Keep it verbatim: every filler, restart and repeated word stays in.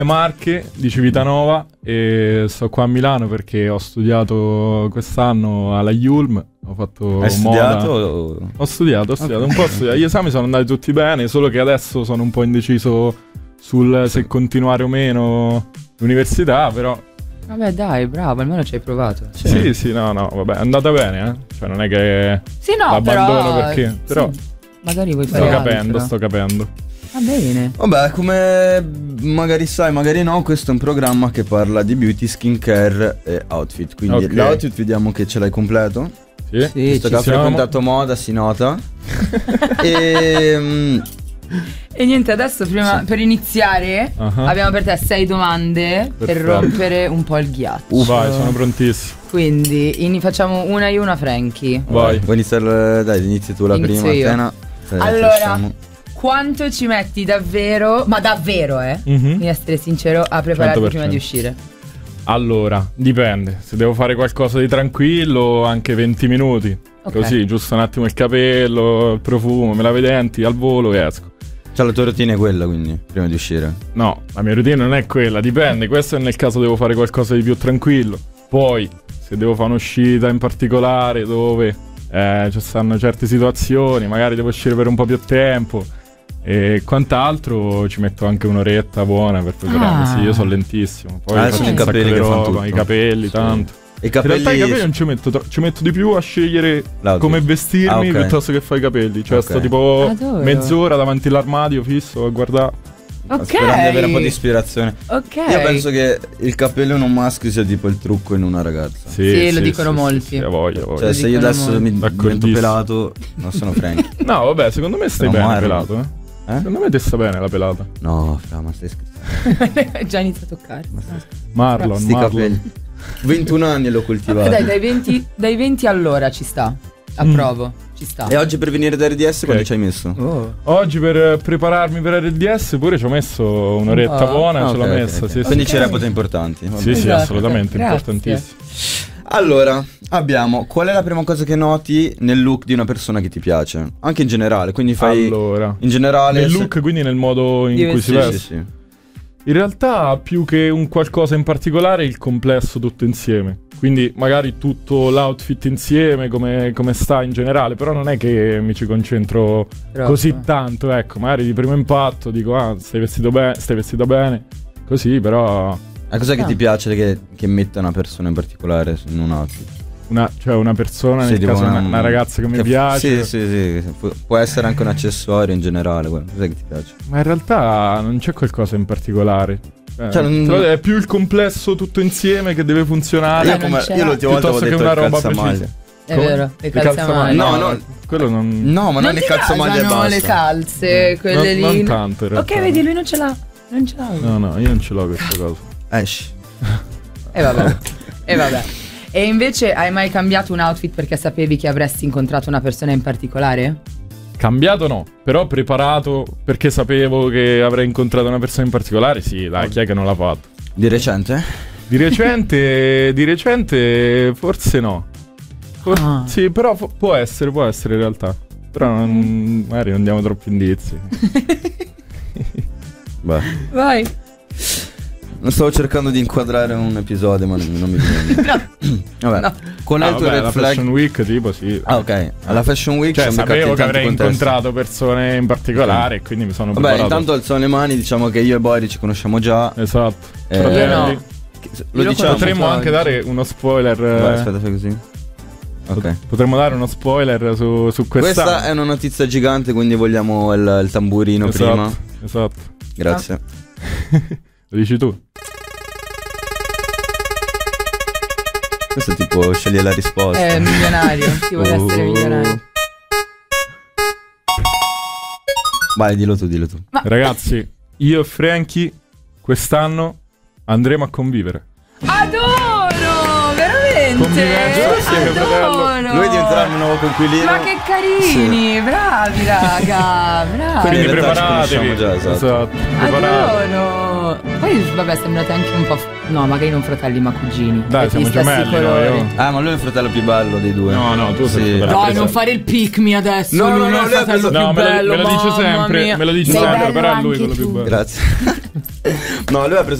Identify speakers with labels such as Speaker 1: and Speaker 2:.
Speaker 1: Marche di Civitanova e sto qua a Milano perché ho studiato quest'anno alla Yulm. Ho fatto
Speaker 2: Hai
Speaker 1: moda.
Speaker 2: studiato? O...
Speaker 1: Ho studiato, ho studiato,
Speaker 2: okay.
Speaker 1: un po' ho studiato. Gli esami sono andati tutti bene, solo che adesso sono un po' indeciso sul se continuare o meno l'università, però...
Speaker 3: Vabbè dai, bravo, almeno ci hai provato.
Speaker 1: Sì, sì, sì no, no, vabbè, è andata bene, eh. Cioè non è che
Speaker 3: sì, no,
Speaker 1: l'abbandono
Speaker 3: però...
Speaker 1: perché, però...
Speaker 3: Sì, magari vuoi
Speaker 1: sto
Speaker 3: fare
Speaker 1: capendo,
Speaker 3: altro.
Speaker 1: sto capendo.
Speaker 3: Va bene.
Speaker 2: Vabbè, come magari sai, magari no, questo è un programma che parla di beauty, skincare e outfit. Quindi
Speaker 1: okay.
Speaker 2: l'outfit vediamo che ce l'hai completo.
Speaker 1: Sì,
Speaker 3: sì
Speaker 2: visto che ha frequentato moda, si nota. e... Um,
Speaker 3: E niente, adesso prima
Speaker 2: sì.
Speaker 3: per iniziare
Speaker 1: uh-huh.
Speaker 3: abbiamo per te sei domande
Speaker 1: Perfetto.
Speaker 3: per rompere un po' il ghiaccio.
Speaker 1: Uh, vai, sono prontissimo.
Speaker 3: Quindi in, facciamo una io, una Frankie.
Speaker 1: Vai.
Speaker 2: Vuoi iniziare? Dai, inizi tu la
Speaker 3: Inizio
Speaker 2: prima.
Speaker 3: io.
Speaker 2: Atena. Eh,
Speaker 3: Allora,
Speaker 2: facciamo.
Speaker 3: quanto ci metti davvero, ma davvero eh,
Speaker 1: Mm-hmm.
Speaker 3: devi essere sincero, a prepararti
Speaker 1: cento per cento.
Speaker 3: prima di uscire?
Speaker 1: Allora, dipende. Se devo fare qualcosa di tranquillo, anche venti minuti.
Speaker 3: Okay.
Speaker 1: Così, giusto un attimo il capello, il profumo, me lavo i denti, al volo e esco.
Speaker 2: Cioè la tua routine è quella, quindi, prima di uscire?
Speaker 1: No, la mia routine non è quella, dipende. Questo è nel caso devo fare qualcosa di più tranquillo. Poi, se devo fare un'uscita in particolare dove eh, ci stanno certe situazioni, magari devo uscire per un po' più tempo e quant'altro, ci metto anche un'oretta buona per prepararmi.
Speaker 3: Ah.
Speaker 1: Sì, io sono lentissimo. Poi
Speaker 2: Ah,
Speaker 1: faccio
Speaker 2: sono
Speaker 1: un
Speaker 2: i
Speaker 1: sacco
Speaker 2: capelli
Speaker 1: di
Speaker 2: che fanno
Speaker 1: roba,
Speaker 2: tutto.
Speaker 1: i capelli,
Speaker 2: Sì.
Speaker 1: tanto.
Speaker 2: I capelli...
Speaker 1: In realtà i capelli non ci metto, tro- ci metto di più a scegliere
Speaker 2: l'outfit.
Speaker 1: come vestirmi
Speaker 2: Ah, okay.
Speaker 1: piuttosto che fare i capelli. Cioè
Speaker 2: Ok.
Speaker 1: sto tipo
Speaker 3: Adoro.
Speaker 1: mezz'ora davanti all'armadio fisso a guardare.
Speaker 3: Ok.
Speaker 2: Sperando di avere un po' di ispirazione.
Speaker 3: Ok.
Speaker 2: Io penso che il capello in un maschio sia tipo il trucco in una ragazza.
Speaker 3: Sì, lo dicono molti.
Speaker 1: Sì, a voglia, a voglia.
Speaker 2: Cioè
Speaker 3: Lo
Speaker 2: se io
Speaker 3: dicono
Speaker 2: adesso
Speaker 3: molti.
Speaker 2: mi divento
Speaker 1: D'accordissimo.
Speaker 2: pelato, non sono Frank.
Speaker 1: No, vabbè, secondo me stai
Speaker 2: No,
Speaker 1: bene
Speaker 2: Marlon.
Speaker 1: pelato, eh?
Speaker 2: Eh?
Speaker 1: Secondo me ti sta bene la pelata.
Speaker 2: No, fra, ma stai scherzando.
Speaker 3: Già inizia a toccare.
Speaker 1: Marlon,
Speaker 2: Sti
Speaker 1: Marlon.
Speaker 2: capelli. ventuno anni l'ho coltivato.
Speaker 3: Dai, dai venti, dai venti all'ora ci sta. Approvo, ci sta.
Speaker 2: E oggi per venire da R D S quanto ci hai messo?
Speaker 3: Oh.
Speaker 1: Oggi per prepararmi per R D S pure ci ho messo un'oretta
Speaker 3: Oh.
Speaker 1: buona,
Speaker 2: Ah,
Speaker 1: ce
Speaker 2: ok,
Speaker 1: l'ho
Speaker 2: ok,
Speaker 1: messa,
Speaker 2: ok.
Speaker 1: sì,
Speaker 2: Quindi
Speaker 1: sì.
Speaker 2: ci reputa importanti. Vabbè.
Speaker 1: Sì, sì,
Speaker 3: Esatto,
Speaker 1: assolutamente,
Speaker 3: grazie.
Speaker 1: importantissimo.
Speaker 2: Allora, abbiamo qual è la prima cosa che noti nel look di una persona che ti piace? Anche in generale, quindi fai
Speaker 1: Allora,
Speaker 2: in generale
Speaker 1: nel
Speaker 2: se-
Speaker 1: look, quindi nel modo in
Speaker 3: Di
Speaker 1: cui si
Speaker 2: Sì,
Speaker 1: veste.
Speaker 2: sì, sì.
Speaker 1: In realtà più che un qualcosa in particolare il complesso tutto insieme. Quindi magari tutto l'outfit insieme come, come sta in generale. Però non è che mi ci concentro
Speaker 3: Troppo.
Speaker 1: così tanto. Ecco, magari di primo impatto dico ah stai vestito bene, stai vestita bene. Così però
Speaker 2: Ah, cos'è che
Speaker 3: Ah.
Speaker 2: ti piace che, che metta una persona in particolare in un outfit?
Speaker 1: una, cioè una persona,
Speaker 2: Sì,
Speaker 1: nel
Speaker 2: tipo
Speaker 1: caso una,
Speaker 2: una-
Speaker 1: una ragazza che mi
Speaker 2: Che-
Speaker 1: piace.
Speaker 2: Sì, sì, sì. Pu- Può essere anche un accessorio in generale. guarda. Cos'è che ti piace?
Speaker 1: Ma in realtà non c'è qualcosa in particolare. Eh,
Speaker 2: Cioè, non-
Speaker 1: però è più il complesso tutto insieme che deve funzionare.
Speaker 2: Io,
Speaker 3: non
Speaker 2: come,
Speaker 3: c'è.
Speaker 2: io l'ultima volta
Speaker 1: Piuttosto
Speaker 2: avevo
Speaker 1: che
Speaker 2: detto
Speaker 1: una
Speaker 2: il
Speaker 1: roba
Speaker 2: calzamaglia.
Speaker 1: precisa.
Speaker 3: È
Speaker 1: Come?
Speaker 3: vero, le
Speaker 1: Le
Speaker 3: calzamaglie.
Speaker 2: No,
Speaker 1: No,
Speaker 2: no.
Speaker 1: quello non.
Speaker 2: No, ma non,
Speaker 3: Non
Speaker 2: le
Speaker 3: ti
Speaker 2: calzamaglie e
Speaker 3: gasano
Speaker 2: basta.
Speaker 3: le calze, quelle
Speaker 1: non,
Speaker 3: lì.
Speaker 1: non tanto in realtà.
Speaker 3: Ok, vedi, lui non ce l'ha. Non ce l'ha.
Speaker 1: No, no, io non ce l'ho questa cosa.
Speaker 2: Esci.
Speaker 3: E vabbè. E vabbè. E invece hai mai cambiato un outfit perché sapevi che avresti incontrato una persona in particolare?
Speaker 1: Cambiato no, però preparato perché sapevo che avrei incontrato una persona in particolare. Sì, dai, chi è che non l'ha fatto?
Speaker 2: Di recente?
Speaker 1: Di recente, di recente forse no. For-
Speaker 3: Ah.
Speaker 1: Sì, però fu- può essere, può essere in realtà. Però non, magari non diamo troppi indizi.
Speaker 2: Beh.
Speaker 3: Vai.
Speaker 2: Non stavo cercando di inquadrare un episodio, ma non, non mi viene.
Speaker 3: No.
Speaker 2: Vabbè.
Speaker 3: No.
Speaker 2: Qual è
Speaker 1: Ah,
Speaker 2: il tuo
Speaker 1: vabbè,
Speaker 2: red
Speaker 1: la
Speaker 2: flag?
Speaker 1: Fashion Week tipo sì.
Speaker 2: Ah, ok. Alla Fashion Week
Speaker 1: Cioè
Speaker 2: siamo beccati
Speaker 1: sapevo
Speaker 2: in
Speaker 1: che
Speaker 2: tanti
Speaker 1: avrei
Speaker 2: contesti.
Speaker 1: incontrato persone in particolare e quindi mi sono
Speaker 2: Vabbè,
Speaker 1: preparato.
Speaker 2: intanto alziamo le mani, diciamo che io e Boiri ci conosciamo già.
Speaker 1: Esatto.
Speaker 2: Eh,
Speaker 1: Fratelli.
Speaker 3: no.
Speaker 2: Lo
Speaker 3: Io lo
Speaker 2: diciamo.
Speaker 1: Potremmo anche dare uno spoiler.
Speaker 2: Vai,
Speaker 1: eh,
Speaker 2: aspetta, fai così. Ok.
Speaker 1: Potremmo dare uno spoiler su, su questa.
Speaker 2: Questa è una notizia gigante, quindi vogliamo il, il tamburino
Speaker 1: esatto,
Speaker 2: prima.
Speaker 1: Esatto.
Speaker 2: Grazie.
Speaker 1: Lo dici tu?
Speaker 2: Questo è tipo scegli la risposta.
Speaker 3: È milionario. Ti vuole
Speaker 2: Oh.
Speaker 3: essere milionario.
Speaker 2: Vai, dillo tu, dillo tu.
Speaker 1: Ragazzi, io e Frankie quest'anno andremo a convivere.
Speaker 3: Adoro! Veramente?
Speaker 1: Convivenza assieme,
Speaker 3: Adoro!
Speaker 2: Lui diventerà il nuovo conquilino.
Speaker 3: Ma che carini! Bravi, raga! Bravi!
Speaker 1: Quindi
Speaker 2: in realtà ci
Speaker 1: preparatevi.
Speaker 2: conosciamo già, esatto.
Speaker 1: Preparatevi.
Speaker 3: Adoro! Poi vabbè, sembrate anche un po'. f- No, magari non fratelli, ma cugini.
Speaker 1: Dai,
Speaker 3: Avete
Speaker 1: siamo
Speaker 3: gli stessi
Speaker 1: gemelli noi,
Speaker 3: colori.
Speaker 1: oh.
Speaker 2: Ah, ma lui è il fratello più bello dei due.
Speaker 1: No, no, tu sei
Speaker 2: Sì.
Speaker 1: il fratello.
Speaker 3: Dai,
Speaker 1: preso-
Speaker 3: non fare il pick me adesso.
Speaker 2: No, no,
Speaker 3: lui
Speaker 2: no,
Speaker 3: è il
Speaker 2: lui ha
Speaker 3: fratello
Speaker 2: preso-
Speaker 3: più
Speaker 1: No, me lo,
Speaker 3: bello.
Speaker 1: me lo dice
Speaker 3: mamma
Speaker 1: sempre,
Speaker 3: mia.
Speaker 1: me lo dice
Speaker 3: Sei
Speaker 1: sempre,
Speaker 3: bello
Speaker 1: però è lui
Speaker 3: anche
Speaker 1: quello più
Speaker 3: tu.
Speaker 1: bello.
Speaker 2: Grazie. No, lui ha preso